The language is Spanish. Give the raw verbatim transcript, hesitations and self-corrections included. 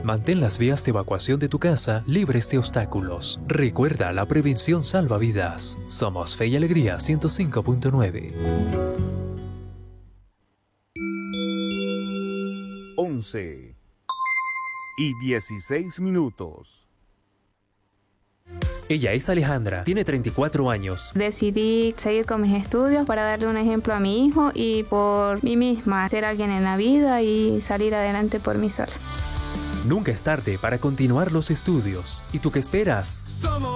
Mantén las vías de evacuación de tu casa libres de obstáculos. Recuerda, la prevención salva vidas. Somos Fe y Alegría ciento cinco punto nueve. once y dieciséis minutos. Ella es Alejandra, tiene treinta y cuatro años. Decidí seguir con mis estudios para darle un ejemplo a mi hijo y por mí misma, ser alguien en la vida y salir adelante por mí sola. Nunca es tarde para continuar los estudios. ¿Y tú qué esperas?